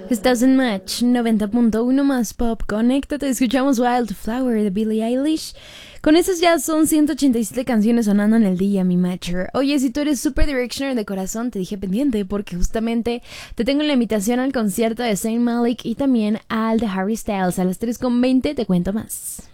Estás en Match 90.1 más Pop. Conéctate, escuchamos Wildflower de Billie Eilish. Con esas ya son 187 canciones sonando en el día, mi Matcher. Oye, si tú eres Super Directioner de corazón, te dije pendiente porque justamente te tengo la invitación al concierto de Zayn Malik y también al de Harry Styles. A las 3:20 te cuento más.